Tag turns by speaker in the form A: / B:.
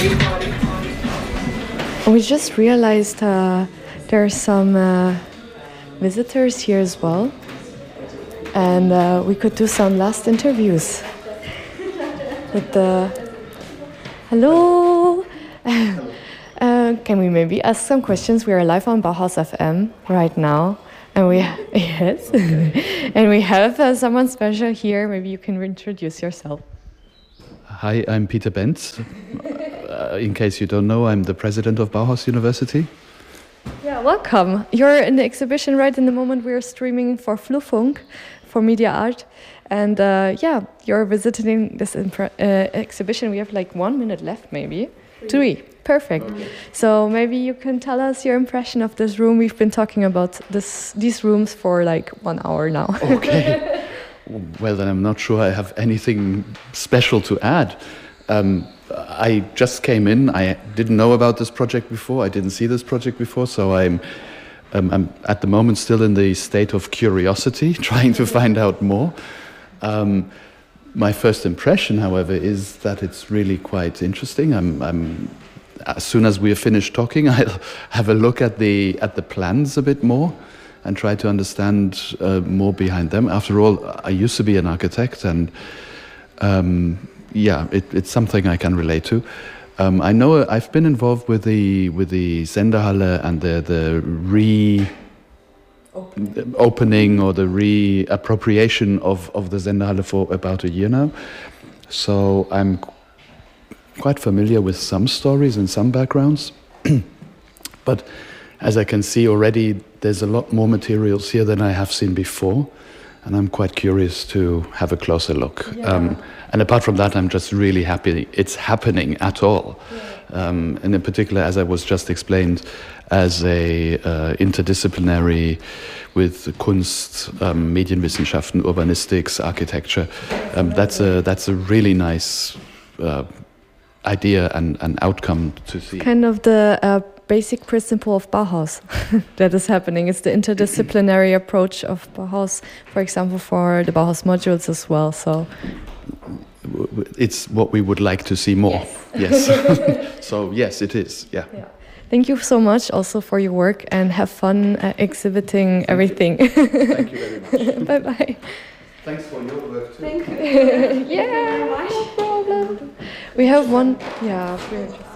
A: We just realized there are some visitors here as well, and we could do some last interviews with the... Hello! Can we maybe ask some questions? We are live on Bauhaus FM right now, and we yes, and we have someone special here. Maybe you can introduce yourself.
B: Hi, I'm Peter Benz. In case you don't know, I'm the president of Bauhaus University.
A: Yeah, welcome. You're in the exhibition right in the moment we're streaming for Flurfunk, for Media Art. And yeah, you're visiting this exhibition. We have like 1 minute left, maybe. Three. Perfect. So maybe you can tell us your impression of this room. We've been talking about these rooms for like 1 hour now.
B: Okay. Well, then I'm not sure I have anything special to add. I just came in. I didn't know about this project before. I didn't see this project before, so I'm at the moment still in the state of curiosity, trying to find out more. My first impression, however, is that it's really quite interesting. As soon as we are finished talking, I'll have a look at the plans a bit more and try to understand more behind them. After all, I used to be an architect, and yeah, it's something I can relate to. I know I've been involved with the Sendehalle and the opening or the reappropriation of the Sendehalle for about a year now. So I'm quite familiar with some stories and some backgrounds. But as I can see already, there's a lot more materials here than I have seen before. And I'm quite curious to have a closer look. Yeah. And apart from that, I'm just really happy it's happening at all. Yeah. And in particular, as I was just explained, as a interdisciplinary with Kunst, Medienwissenschaften, Urbanistics, architecture, that's a really nice idea and outcome to see.
A: Kind of the basic principle of Bauhaus that is happening. It's the interdisciplinary approach of Bauhaus, for example, for the Bauhaus modules as well. So
B: it's what we would like to see more. Yes. Yes. So yes, it is. Yeah.
A: Thank you so much also for your work, and have fun exhibiting everything.
B: Thank you very much.
A: Bye bye.
B: Thanks for your work too.
A: Thank you. Yeah, no problem. We have one. Yeah.